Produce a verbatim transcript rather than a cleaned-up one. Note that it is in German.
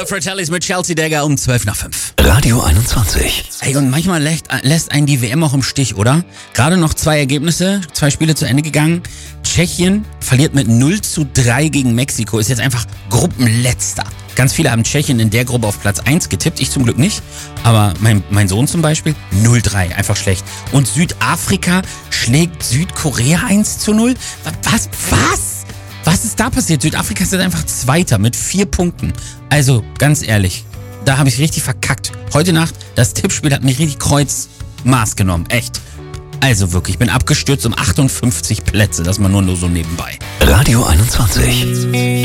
Fratellis mit Chelsea Dagger um zwölf nach fünf. Radio einundzwanzig. Ey, und manchmal lässt, lässt einen die W M auch im Stich, oder? Gerade noch zwei Ergebnisse, zwei Spiele zu Ende gegangen. Tschechien verliert mit null zu drei gegen Mexiko, ist jetzt einfach Gruppenletzter. Ganz viele haben Tschechien in der Gruppe auf Platz eins getippt, ich zum Glück nicht. Aber mein, mein Sohn zum Beispiel, null drei, einfach schlecht. Und Südafrika schlägt Südkorea eins zu null? Was? Was? Was ist da passiert? Südafrika ist jetzt einfach Zweiter mit vier Punkten. Also, ganz ehrlich, da habe ich richtig verkackt. Heute Nacht, das Tippspiel hat mich richtig Kreuzmaß genommen. Echt. Also wirklich, ich bin abgestürzt um achtundfünfzig Plätze. Das mal nur, nur so nebenbei. Radio einundzwanzig.